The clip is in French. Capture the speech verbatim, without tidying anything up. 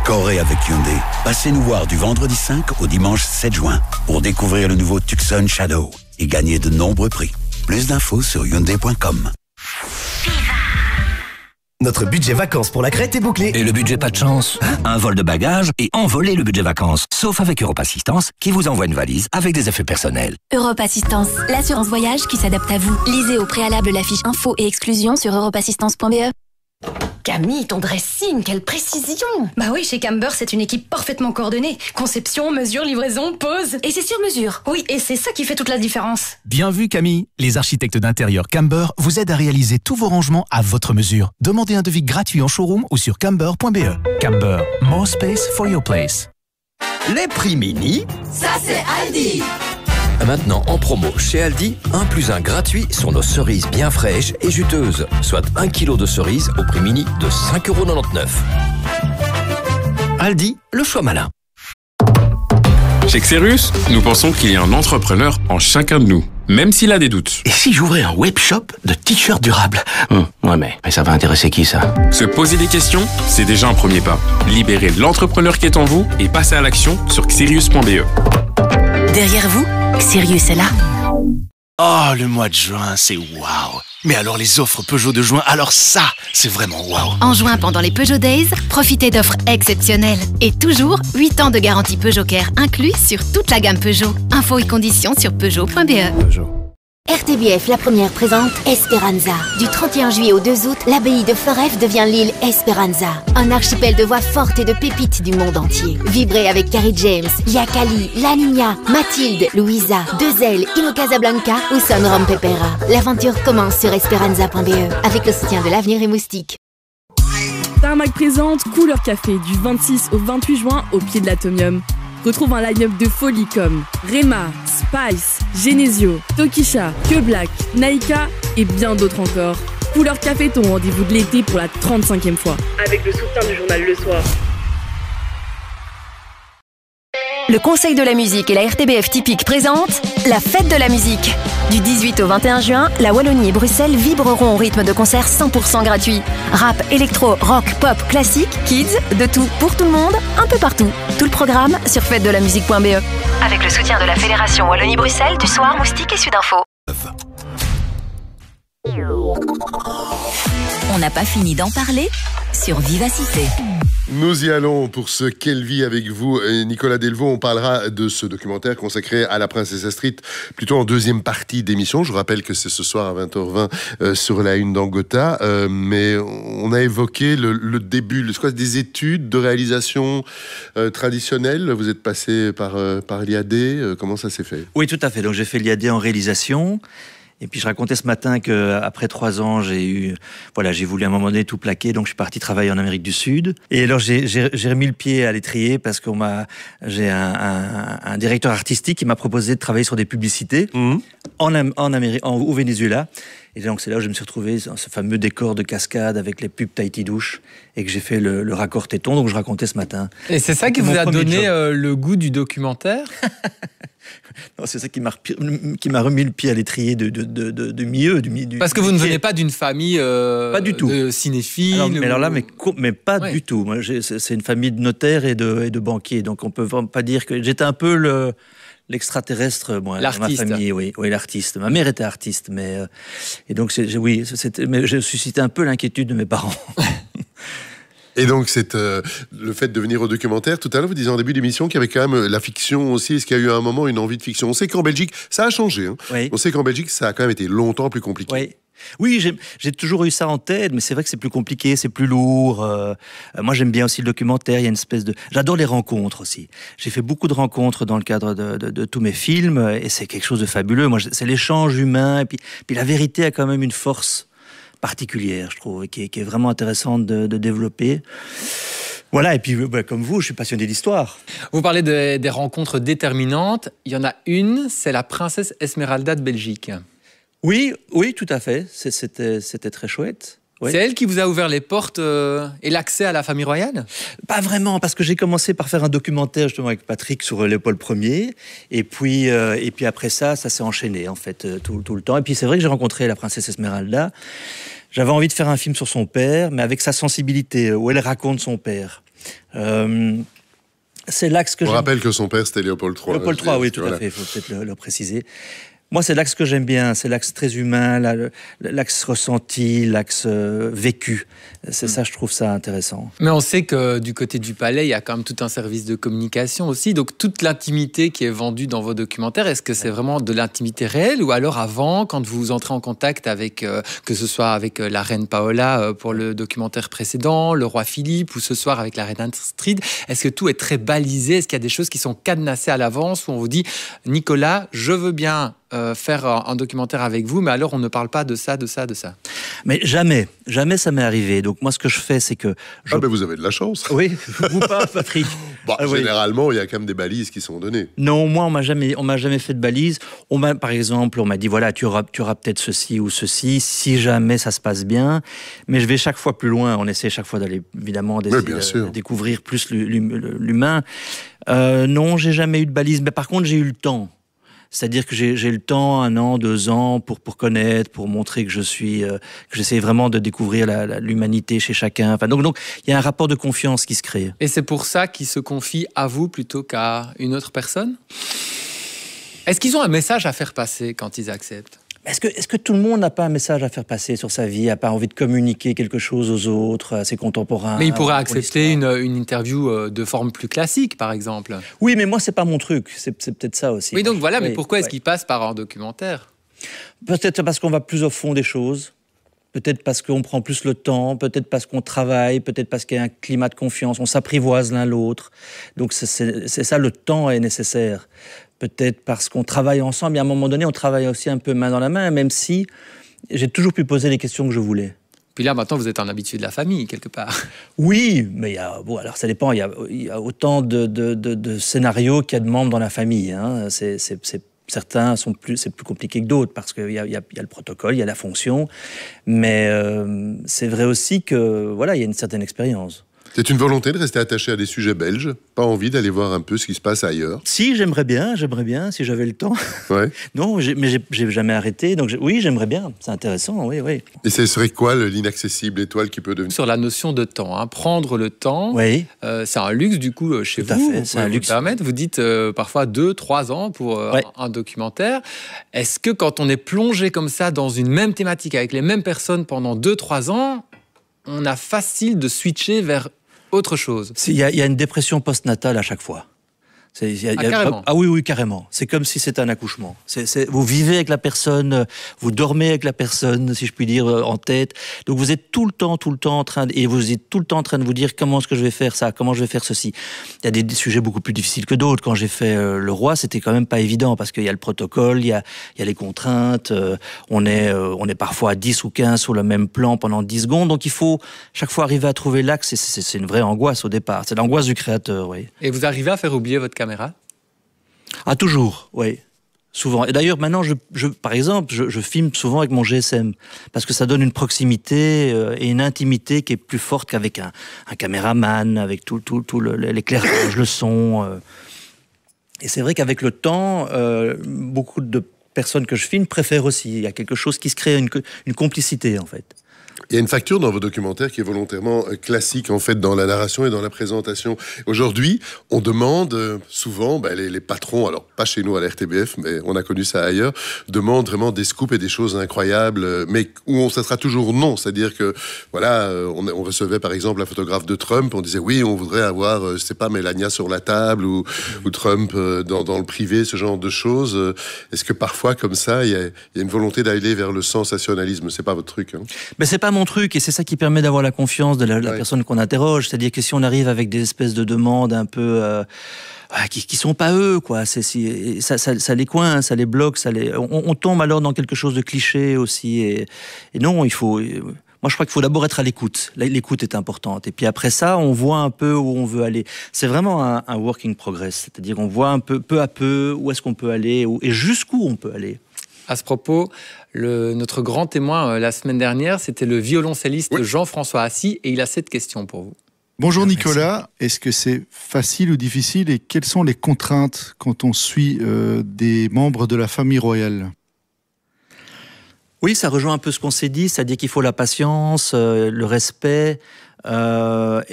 Scorez avec Hyundai. Passez nous voir du vendredi cinq au dimanche sept juin pour découvrir le nouveau Tucson Shadow et gagner de nombreux prix. Plus d'infos sur hyundai point com. Notre budget vacances pour la Crète est bouclé. Et le budget pas de chance? Hein? Un vol de bagages et envoler le budget vacances. Sauf avec Europe Assistance, qui vous envoie une valise avec des effets personnels. Europe Assistance, l'assurance voyage qui s'adapte à vous. Lisez au préalable la fiche info et exclusion sur europe assistance point b e. Camille, ton dressing, quelle précision! Bah oui, chez Camber, c'est une équipe parfaitement coordonnée. Conception, mesure, livraison, pose. Et c'est sur mesure. Oui, et c'est ça qui fait toute la différence. Bien vu, Camille. Les architectes d'intérieur Camber vous aident à réaliser tous vos rangements à votre mesure. Demandez un devis gratuit en showroom ou sur camber point b e. Camber, more space for your place. Les prix mini, ça c'est Aldi! Maintenant en promo chez Aldi, un plus un gratuit sur nos cerises bien fraîches et juteuses. Soit un kilo de cerises au prix mini de cinq euros quatre-vingt-dix-neuf. Aldi, le choix malin. Chez Xerus, nous pensons qu'il y a un entrepreneur en chacun de nous, même s'il a des doutes. Et si j'ouvrais un webshop de t-shirts durables? hum, Ouais, mais, mais ça va intéresser qui, ça? Se poser des questions, c'est déjà un premier pas. Libérez l'entrepreneur qui est en vous et passez à l'action sur xerius point b e. Derrière vous, Sirius est là. Oh, le mois de juin, c'est waouh. Mais alors les offres Peugeot de juin, alors ça, c'est vraiment waouh. En juin, pendant les Peugeot Days, profitez d'offres exceptionnelles. Et toujours, huit ans de garantie Peugeot Care inclus sur toute la gamme Peugeot. Infos et conditions sur peugeot point b e. Peugeot. R T B F, la première, présente Esperanza. Du trente et un juillet au deux août, l'abbaye de Foref devient l'île Esperanza. Un archipel de voix fortes et de pépites du monde entier. Vibrez avec Carrie James, Yakali, La Niña, Mathilde, Louisa, Dezel, Ino Casablanca ou Son Rompepera. L'aventure commence sur esperanza point b e avec le soutien de l'Avenir et Moustique. Tarmac présente Couleur Café du vingt-six au vingt-huit juin au pied de l'Atomium. Retrouve un line-up de folie comme Rema, Spice, Genesio, Tokisha, Que Black, Naika et bien d'autres encore. Couleur Café, ton rendez-vous de l'été pour la trente-cinquième fois. Avec le soutien du journal Le Soir. Le Conseil de la musique et la R T B F Typique présentent la Fête de la musique. Du dix-huit au vingt et un juin, la Wallonie et Bruxelles vibreront au rythme de concerts cent pour cent gratuits. Rap, électro, rock, pop, classique, kids, de tout pour tout le monde, un peu partout. Tout le programme sur fête de la musique point b e. Avec le soutien de la Fédération Wallonie-Bruxelles, du Soir, Moustique et Sudinfo. On n'a pas fini d'en parler sur Vivacité. Nous y allons pour ce Quelle vie avec vous, Nicolas Delvaux. On parlera de ce documentaire consacré à la princesse Astrid, plutôt en deuxième partie d'émission. Je rappelle que c'est ce soir à vingt heures vingt euh, sur la une d'Angota. Euh, mais on a évoqué le, le début, le, quoi, des études de réalisation euh, traditionnelle. Vous êtes passé par, euh, par l'I A D. Euh, comment ça s'est fait? Oui, tout à fait. Donc j'ai fait l'I A D en réalisation. Et puis je racontais ce matin qu'après trois ans, j'ai eu, voilà, j'ai voulu à un moment donné tout plaquer, donc je suis parti travailler en Amérique du Sud. Et alors j'ai, j'ai, j'ai remis le pied à l'étrier parce qu'on m'a, j'ai un, un, un directeur artistique qui m'a proposé de travailler sur des publicités mmh. en, en Amérique, en, au Venezuela. Et donc c'est là où je me suis retrouvé dans ce fameux décor de cascade avec les pubs Tahiti Douche et que j'ai fait le, le raccord téton, donc je racontais ce matin. Et c'est ça qui vous a donné euh, le goût du documentaire? Non, c'est ça qui m'a, qui m'a remis le pied à l'étrier de, de, de, de, de mieux. Du, du, Parce que vous ne venez pas d'une famille euh, pas du tout. de cinéphiles alors, mais ou... alors là, mais, mais pas ouais. du tout. Moi, j'ai, c'est une famille de notaires et de, et de banquiers, donc on peut vraiment pas dire que... J'étais un peu le... l'extraterrestre, moi, dans ma famille, oui, oui, l'artiste. Ma mère était artiste, mais euh, et donc c'est, oui, c'était, mais j'ai suscité un peu l'inquiétude de mes parents. Et donc, c'est euh, le fait de venir au documentaire. Tout à l'heure, vous disiez en début d'émission qu'il y avait quand même la fiction aussi. Est-ce qu'il y a eu à un moment une envie de fiction? On sait qu'en Belgique, ça a changé. Hein. Oui. On sait qu'en Belgique, ça a quand même été longtemps plus compliqué. Oui. Oui, j'ai, j'ai toujours eu ça en tête, mais c'est vrai que c'est plus compliqué, c'est plus lourd. Euh, moi, j'aime bien aussi le documentaire. Il y a une espèce de... J'adore les rencontres aussi. J'ai fait beaucoup de rencontres dans le cadre de, de, de tous mes films, et c'est quelque chose de fabuleux. Moi, c'est l'échange humain, et puis, puis la vérité a quand même une force particulière, je trouve, qui est, qui est vraiment intéressante de, de développer. Voilà, et puis bah, comme vous, je suis passionné d'histoire. Vous parlez de, des rencontres déterminantes. Il y en a une, c'est la princesse Esmeralda de Belgique. Oui, oui, tout à fait. C'était, c'était très chouette. Oui. C'est elle qui vous a ouvert les portes euh, et l'accès à la famille royale? Pas vraiment, parce que j'ai commencé par faire un documentaire justement avec Patrick sur Léopold Ier, et puis euh, et puis après ça, ça s'est enchaîné en fait tout, tout le temps. Et puis c'est vrai que j'ai rencontré la princesse Esmeralda. J'avais envie de faire un film sur son père, mais avec sa sensibilité, où elle raconte son père. Euh, c'est l'axe que On j'aime... rappelle que son père, c'était Léopold trois. Léopold trois, oui, tout voilà. à fait, il faut peut-être le, le préciser. Moi, c'est l'axe que j'aime bien, c'est l'axe très humain, l'axe ressenti, l'axe euh, vécu. C'est mmh. ça, je trouve ça intéressant. Mais on sait que du côté du palais, il y a quand même tout un service de communication aussi. Donc, toute l'intimité qui est vendue dans vos documentaires, est-ce que c'est vraiment de l'intimité réelle ou alors avant, quand vous entrez en contact avec, euh, que ce soit avec euh, la reine Paola euh, pour le documentaire précédent, le roi Philippe ou ce soir avec la reine Astrid, est-ce que tout est très balisé? Est-ce qu'il y a des choses qui sont cadenassées à l'avance où on vous dit « Nicolas, je veux bien... » Euh, faire un, un documentaire avec vous, mais alors on ne parle pas de ça, de ça, de ça. Mais jamais, jamais ça m'est arrivé. Donc moi, ce que je fais, c'est que... Je... Ah ben vous avez de la chance. Oui, vous pas, Patrick. Bon, ah, généralement, oui. il y a quand même des balises qui sont données. Non, moi, on m'a jamais, on m'a jamais fait de balises. On m'a, par exemple, on m'a dit, voilà, tu auras, tu auras peut-être ceci ou ceci, si jamais ça se passe bien. Mais je vais chaque fois plus loin. On essaie chaque fois d'aller, évidemment, d'essayer de, de découvrir plus l'humain. Euh, non, j'ai jamais eu de balises. Mais par contre, j'ai eu le temps. C'est-à-dire que j'ai, j'ai le temps, un an, deux ans, pour, pour connaître, pour montrer que je suis, euh, que j'essaie vraiment de découvrir la, la, l'humanité chez chacun. Enfin, donc, donc, il y a un rapport de confiance qui se crée. Et c'est pour ça qu'ils se confient à vous plutôt qu'à une autre personne? Est-ce qu'ils ont un message à faire passer quand ils acceptent? Est-ce que, est-ce que tout le monde n'a pas un message à faire passer sur sa vie, n'a pas envie de communiquer quelque chose aux autres, à ses contemporains? Mais il pourrait accepter une, une interview de forme plus classique, par exemple. Oui, mais moi, c'est pas mon truc. C'est, c'est peut-être ça aussi. Oui, donc voilà, oui, mais pourquoi ouais. est-ce qu'il passe par un documentaire? Peut-être parce qu'on va plus au fond des choses. Peut-être parce qu'on prend plus le temps, peut-être parce qu'on travaille, peut-être parce qu'il y a un climat de confiance, on s'apprivoise l'un l'autre. Donc c'est, c'est, c'est ça, le temps est nécessaire. Peut-être parce qu'on travaille ensemble, et à un moment donné, on travaille aussi un peu main dans la main, même si j'ai toujours pu poser les questions que je voulais. Puis là, maintenant, vous êtes un habitué de la famille, quelque part. Oui, mais il y a, bon, alors ça dépend, il y a, il y a autant de, de, de, de scénarios qu'il y a de membres dans la famille. Hein. C'est, c'est, c'est, certains sont plus, c'est plus compliqué que d'autres, parce qu'il y a, il y a, il y a le protocole, il y a la fonction, mais euh, c'est vrai aussi que, voilà, il y a une certaine expérience. C'est une volonté de rester attaché à des sujets belges? Pas envie d'aller voir un peu ce qui se passe ailleurs? Si, j'aimerais bien, j'aimerais bien, si j'avais le temps. Ouais. Non, j'ai, mais j'ai, j'ai jamais arrêté, donc oui, j'aimerais bien, c'est intéressant, oui, oui. Et ce serait quoi l'inaccessible étoile qui peut devenir? Sur la notion de temps, hein, prendre le temps, oui. euh, c'est un luxe du coup chez Tout vous. À fait, c'est un vous luxe. Permettre, vous dites euh, parfois deux, trois ans pour euh, ouais. un, un documentaire. Est-ce que quand on est plongé comme ça dans une même thématique avec les mêmes personnes pendant deux, trois ans, on a facile de switcher vers autre chose? Il y, y a une dépression postnatale à chaque fois. C'est, y a, ah, y a, carrément. Ah oui, oui, carrément. C'est comme si c'était un accouchement. C'est, c'est, vous vivez avec la personne, vous dormez avec la personne, si je puis dire, en tête. Donc vous êtes tout le temps, tout le temps en train de, et vous êtes tout le temps en train de vous dire comment est-ce que je vais faire ça, comment je vais faire ceci. Il y a des, des sujets beaucoup plus difficiles que d'autres. Quand j'ai fait euh, Le Roi, c'était quand même pas évident parce qu'il y a le protocole, il y a, il y a les contraintes. Euh, on est, euh, on est parfois à dix ou quinze sur le même plan pendant dix secondes. Donc il faut chaque fois arriver à trouver l'axe. Et c'est, c'est une vraie angoisse au départ. C'est l'angoisse du créateur, oui. Et vous arrivez à faire oublier votre caméra? Ah, toujours, oui. Souvent. Et d'ailleurs, maintenant, je, je, par exemple, je, je filme souvent avec mon G S M, parce que ça donne une proximité euh, et une intimité qui est plus forte qu'avec un, un caméraman, avec tout, tout, tout le, l'éclairage, le son. Euh. Et c'est vrai qu'avec le temps, euh, beaucoup de personnes que je filme préfèrent aussi. Il y a quelque chose qui se crée, une, une complicité, en fait. Il y a une facture dans vos documentaires qui est volontairement classique, en fait, dans la narration et dans la présentation. Aujourd'hui, on demande souvent, ben, les, les patrons, alors pas chez nous à la R T B F, mais on a connu ça ailleurs, demandent vraiment des scoops et des choses incroyables, mais où on, ça sera toujours non. C'est-à-dire que, voilà, on, on recevait par exemple la photographe de Trump, on disait oui, on voudrait avoir, je sais pas, Melania sur la table ou, ou Trump dans, dans le privé, ce genre de choses. Est-ce que parfois, comme ça, il y a, il y a une volonté d'aller vers le sensationnalisme? C'est pas votre truc, hein? Mais c'est pas mon truc, et c'est ça qui permet d'avoir la confiance de la, la ouais. personne qu'on interroge. C'est-à-dire que si on arrive avec des espèces de demandes un peu euh, qui, qui sont pas eux, quoi, c'est, si, ça, ça, ça les coince, ça les bloque, ça les, on, on tombe alors dans quelque chose de cliché aussi. Et, et non, il faut. Moi, je crois qu'il faut d'abord être à l'écoute. L'écoute est importante. Et puis après ça, on voit un peu où on veut aller. C'est vraiment un, un work in progress. C'est-à-dire qu'on voit un peu, peu à peu, où est-ce qu'on peut aller où, et jusqu'où on peut aller. À ce propos, le, notre grand témoin euh, la semaine dernière, c'était le violoncelliste oui. Jean-François Assy, et il a cette question pour vous. Bonjour Nicolas, est-ce que c'est facile ou difficile et quelles sont les contraintes quand on suit euh, des membres de la famille royale ? Oui, ça rejoint un peu ce qu'on s'est dit, c'est-à-dire qu'il faut la patience, euh, le respect, euh,